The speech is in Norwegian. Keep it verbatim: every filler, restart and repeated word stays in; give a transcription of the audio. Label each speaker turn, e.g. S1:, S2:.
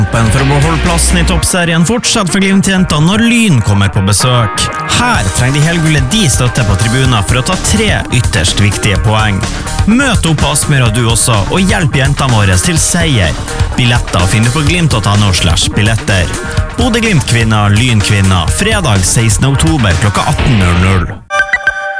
S1: For å beholde plassen i toppserien fortsatt for Glimt-jentene når Lyn kommer på besøk. Her trenger de helgule de støtte på tribuner for å ta tre ytterst viktige poeng. Møt opp på Aspmyra du også, og hjelp jentene våre til seier. Billetter finner du på glimt punktum no slash billetter. Bodø Glimt kvinner, Lyn kvinner, fredag sekstende oktober klokka atten null null.